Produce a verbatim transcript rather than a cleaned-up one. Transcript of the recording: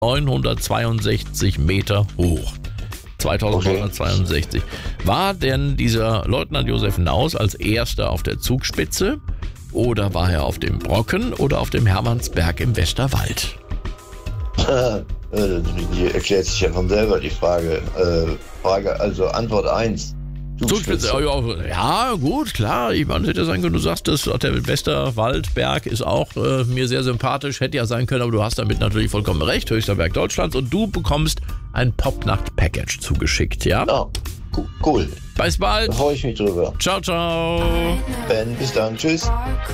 neunhundertzweiundsechzig Meter hoch. zweitausendneunhundertzweiundsechzig. War denn dieser Leutnant Josef Naus als erster auf der Zugspitze oder war er auf dem Brocken oder auf dem Hermannsberg im Westerwald? Die erklärt sich ja von selber, die Frage. Äh, Frage, also Antwort eins. Zugspitze, ja, ja, gut, klar. Ich meine, es hätte ja sein können, du sagst, dass der Westerwaldberg ist auch äh, mir sehr sympathisch, hätte ja sein können, aber du hast damit natürlich vollkommen recht, höchster Berg Deutschlands, und du bekommst ein Popnacht-Package zugeschickt, ja? Ja, cool. Bis bald. Da freue ich mich drüber. Ciao, ciao. Ben, bis dann. Tschüss.